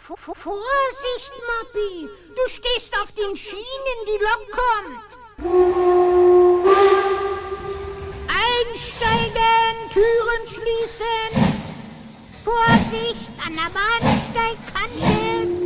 Vorsicht, Moppy! Du stehst auf den Schienen, die Lok kommt! Einsteigen, Türen schließen! Vorsicht, an der Bahnsteigkante!